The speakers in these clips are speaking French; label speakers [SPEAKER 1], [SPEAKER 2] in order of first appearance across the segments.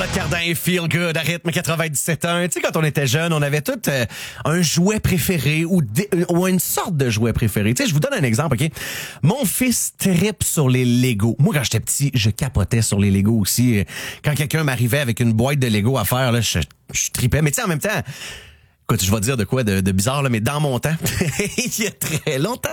[SPEAKER 1] Charlotte Cardin et Feel Good à rythme 97.1. Tu sais, quand on était jeune, on avait tout un jouet préféré ou une sorte de jouet préféré. Tu sais, je vous donne un exemple, OK? Mon fils trippe sur les Legos. Moi, quand j'étais petit, je capotais sur les Legos aussi. Quand quelqu'un m'arrivait avec une boîte de Legos à faire, là, je tripais. Mais tu sais, en même temps... Écoute, je vais dire de quoi de bizarre, là, mais dans mon temps, il y a très longtemps,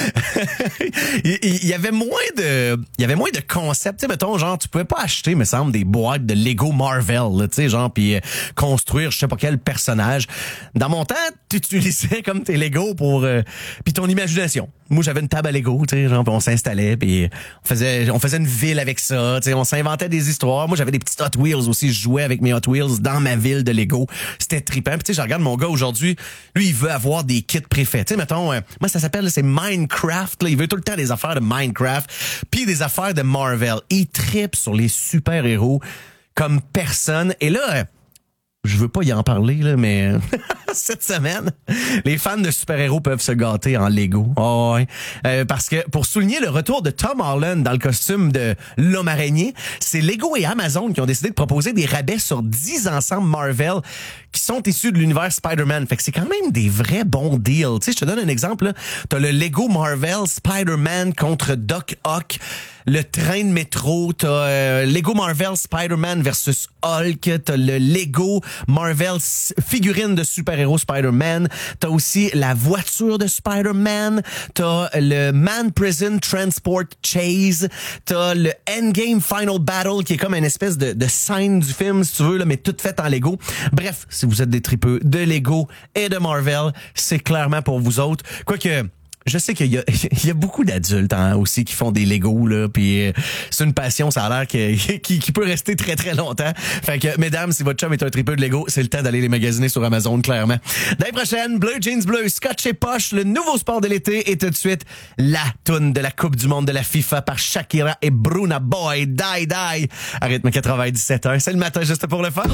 [SPEAKER 1] il y avait moins de concepts. Tu sais, mettons, genre, tu pouvais pas acheter, me semble, des boîtes de Lego Marvel, tu sais, genre, puis construire je sais pas quel personnage. Dans mon temps, tu utilisais comme tes Lego pour puis ton imagination. Moi, j'avais une table à Lego, tu sais, genre, pis on s'installait, puis on faisait une ville avec ça, tu sais, on s'inventait des histoires. Moi, j'avais des petits Hot Wheels aussi, je jouais avec mes Hot Wheels dans ma ville de Lego. C'était trippant. Puis tu sais, je regarde mon gars aujourd'hui, lui, il veut avoir des kits préfaits. Tu sais, mettons, moi, ça s'appelle, c'est Minecraft, là. Il veut tout le temps des affaires de Minecraft, puis des affaires de Marvel. Il trippe sur les super-héros comme personne. Et là, je veux pas y en parler, là, mais cette semaine, les fans de super-héros peuvent se gâter en Lego. Oh, ouais. Parce que pour souligner le retour de Tom Holland dans le costume de l'homme araignée, c'est Lego et Amazon qui ont décidé de proposer des rabais sur 10 ensembles Marvel qui sont issus de l'univers Spider-Man. Fait que c'est quand même des vrais bons deals. Tu sais, je te donne un exemple, là. T'as le Lego Marvel Spider-Man contre Doc Ock, le train de métro, t'as Lego Marvel Spider-Man versus Hulk, t'as le Lego Marvel figurine de super-héros Spider-Man, t'as aussi la voiture de Spider-Man, t'as le Man Prison Transport Chase, t'as le Endgame Final Battle qui est comme une espèce de scène du film, si tu veux, là, mais toute faite en Lego. Bref, si vous êtes des tripeux de Lego et de Marvel, c'est clairement pour vous autres. Quoique... Je sais qu'il y a beaucoup d'adultes aussi qui font des Legos là, puis c'est une passion, ça a l'air qui peut rester très très longtemps. Fait que mesdames, si votre chum est un tripeux de Lego, c'est le temps d'aller les magasiner sur Amazon clairement. L'année prochaine, Bleu Jeans Bleu, Scotch et Poche, le nouveau sport de l'été et tout de suite la toune de la Coupe du monde de la FIFA par Shakira et Bruna Boy, Die Die à rythme 97.1. C'est le matin juste pour le fun.